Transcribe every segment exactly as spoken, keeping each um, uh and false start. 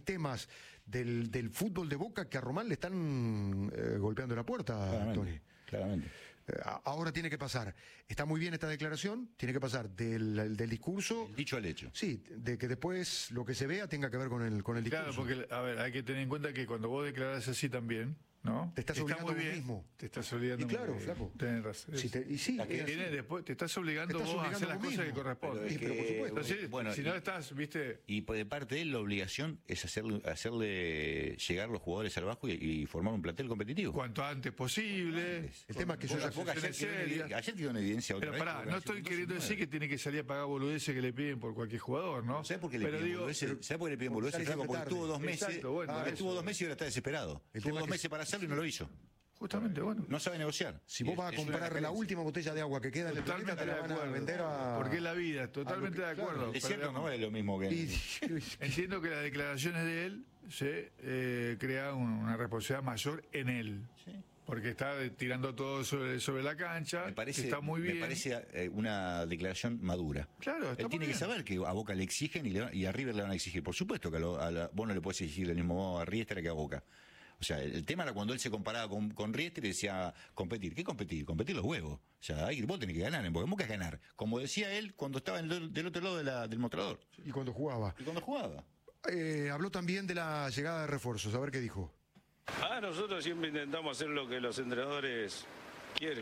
temas del, del fútbol de Boca que a Román le están eh, golpeando la puerta, claramente, Tony. Claramente. Eh, ahora tiene que pasar, está muy bien esta declaración, tiene que pasar del, del discurso... El dicho al hecho. Sí, de que después lo que se vea tenga que ver con el, con el discurso. Claro, porque, a ver, hay que tener en cuenta que cuando vos declarás así también, ¿no? Te estás Está obligando muy a vos bien, mismo. Te estás obligando. Y claro, muy bien. flaco. Tenés razón. Si te- y sí, La que es tiene así. después, te estás obligando Te estás vos a hacer obligando las vos cosas que mismo. corresponden. Pero es Sí, pero por que, supuesto. Entonces, bueno, si y- no estás, viste... Y pues, de parte de él la obligación es hacerle, hacerle llegar los jugadores al Bajo y, y formar un plantel competitivo. Cuanto antes posible. El tema es que yo Boca- ya- Boca ayer quedó en evi- ayer quedó en evidencia otra Pero vez. pará, Boca no nació estoy con queriendo doce decir que tiene que salir a pagar boludeces que le piden por cualquier jugador, ¿no? ¿Sabes por qué le Pero piden digo, boludeces? ¿Sabes por qué le piden porque boludeces, sale Flaco? siempre Porque tarde. tuvo dos meses, Exacto, bueno, porque eso. tuvo dos meses y ahora está desesperado. El Tuvo tema dos que- meses para hacerlo y no lo hizo. Justamente, bueno. No sabe negociar. Si vos Es- vas a es una comprar la referencia. última botella de agua que queda en el planeta, Totalmente te de la van a acuerdo. vender a... Porque es la vida, totalmente a lo que- de acuerdo. claro. Es Pero cierto, digamos, no es lo mismo que... Y- entiendo que las declaraciones de él se eh, crea un- una responsabilidad mayor en él. Sí. Porque está tirando todo sobre, sobre la cancha, Me parece, que está muy bien. me parece eh, una declaración madura. Claro, está Él tiene muy que bien. saber que a Boca le exigen y, le, y a River le van a exigir. Por supuesto que a, lo, a la, vos no le podés exigir del mismo modo a Riestra que a Boca. O sea, el, el tema era cuando él se comparaba con, con Riestra y decía competir. ¿Qué competir? Competir los huevos. O sea, ahí vos tenés que ganar, porque Boca es ganar. Como decía él cuando estaba en el- del otro lado de la- del mostrador. Y cuando jugaba. Y cuando jugaba. Eh, habló también de la llegada de refuerzos, a ver qué dijo. Ah, nosotros siempre intentamos hacer lo que los entrenadores quieren.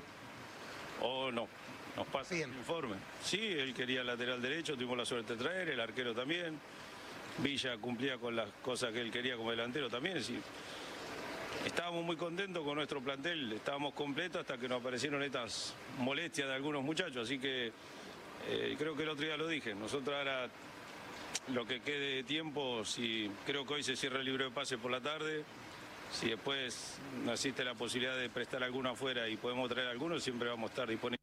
O no. Nos pasa el informe. Sí, él quería lateral derecho, tuvimos la suerte de traer, el arquero también. Villa cumplía con las cosas que él quería como delantero también. Sí. Estábamos muy contentos con nuestro plantel, estábamos completos hasta que nos aparecieron estas molestias de algunos muchachos. Así que eh, creo que el otro día lo dije. Nosotros ahora, lo que quede de tiempo, si creo que hoy se cierra el libro de pase por la tarde. Si después no existe la posibilidad de prestar alguno afuera y podemos traer alguno, siempre vamos a estar disponibles.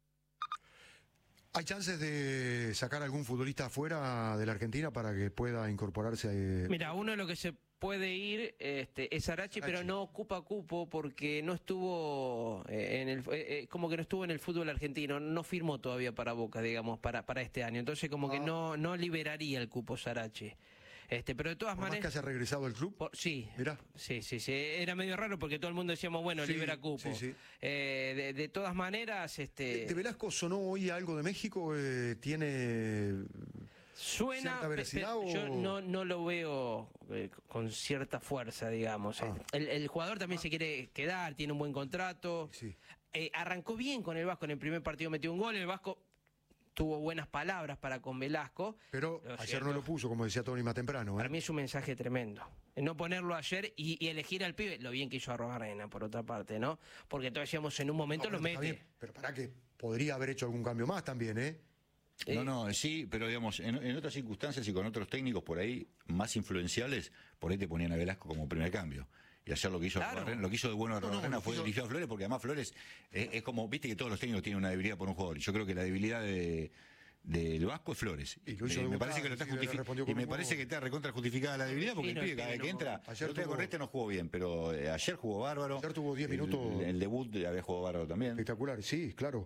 ¿Hay chances de sacar algún futbolista afuera de la Argentina para que pueda incorporarse a... Mira, uno de los que se puede ir este, es Arachi, Arachi. pero no ocupa cupo porque no estuvo eh, en el, eh, eh, como que no estuvo en el fútbol argentino, no firmó todavía para Boca, digamos, para para este año. Entonces como que Ah. no no liberaría el cupo Sarachi. Este, pero de todas Por más que maneras, haya regresado al club. por- sí, Mirá. sí, sí, sí, era medio raro porque todo el mundo decíamos, bueno, Sí, libera cupo. sí, sí. Eh, de, de todas maneras, este, ¿De Velasco sonó hoy algo de México? Eh, ¿Tiene suena, cierta pe- veracidad pe- yo o- no, no lo veo eh, con cierta fuerza, digamos. Ah. El, el jugador también se quiere quedar, tiene un buen contrato. Sí. Eh, arrancó bien con el Vasco, en el primer partido metió un gol, el Vasco tuvo buenas palabras para con Velasco. Pero Lo ayer cierto, no lo puso, como decía Tony más temprano. ¿eh? Para mí es un mensaje tremendo. No ponerlo ayer y, y elegir al pibe, lo bien que hizo Arrobarrena, por otra parte, ¿no? Porque todos decíamos, en un momento No, lo pero está mete. bien, pero para que podría haber hecho algún cambio más también, ¿eh? Eh, No, no, sí, pero digamos, en, en otras circunstancias y con otros técnicos por ahí más influenciales, por ahí te ponían a Velasco como primer cambio. Y ayer lo que hizo Claro. Arrobarrena- lo que hizo de bueno No, no, Arrobarrena lo fue hizo- eligió a Flores, porque además Flores es, es como, viste que todos los técnicos tienen una debilidad por un jugador. Y yo creo que la debilidad de del Vasco es Flores. Y lo hizo Eh, me debutar, parece que lo está sí, le justifi- respondió y con me un parece gol. que está recontra justificada la debilidad porque Sí, el no, pibe el cada vez pibe que no- entra, ayer el otro día tuvo- con Reste no jugó bien, pero eh, ayer jugó bárbaro. Ayer tuvo diez El- minutos. El, el debut había jugado bárbaro también. Espectacular, sí, claro.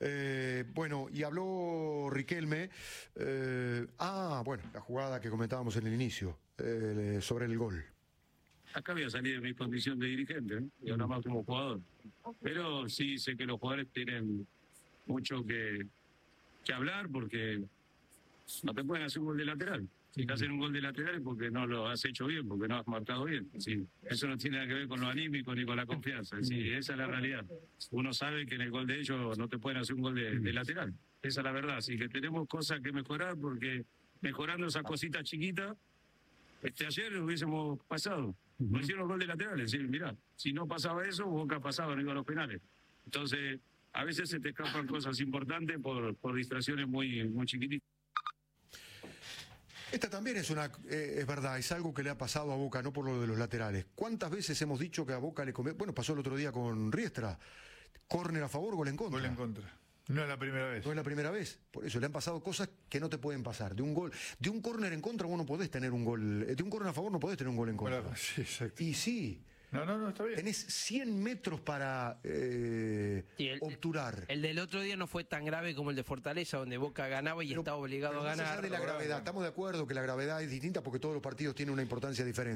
Eh, bueno, y habló Riquelme. eh, ah, bueno, la jugada que comentábamos en el inicio, eh, sobre el gol. Acá voy a salir de mi condición de dirigente, ¿eh? y ahora más como jugador. Pero sí sé que los jugadores tienen mucho que, que hablar porque no te pueden hacer un gol de lateral. Si te hacen un gol de lateral es porque no lo has hecho bien, porque no has marcado bien. Sí, eso no tiene nada que ver con lo anímico ni con la confianza. Sí, esa es la realidad. Uno sabe que en el gol de ellos no te pueden hacer un gol de, de lateral. Esa es la verdad. Así que tenemos cosas que mejorar porque mejorando esas cositas chiquitas, este ayer hubiésemos pasado. No hicieron gol de lateral. Es decir, mirá, si no pasaba eso, Boca pasaba, no iba a los penales. Entonces, a veces se te escapan cosas importantes por, por distracciones muy, muy chiquititas. Esta también es una, eh, es verdad, es algo que le ha pasado a Boca, no por lo de los laterales. ¿Cuántas veces hemos dicho que a Boca le conviene? Bueno, pasó el otro día con Riestra. Córner a favor, gol en contra. Gol en contra. No es la primera vez. No es la primera vez. Por eso le han pasado cosas que no te pueden pasar. De un gol, de un córner en contra vos no podés tener un gol. De un córner a favor no podés tener un gol en contra. Bueno, sí, exacto. Y sí, No, no, no, está bien. tenés cien metros para eh, Sí, el- obturar. El del otro día no fue tan grave como el de Fortaleza, donde Boca ganaba y Pero- estaba obligado pero a más allá ganar. de la gravedad, estamos de acuerdo que la gravedad es distinta porque todos los partidos tienen una importancia diferente.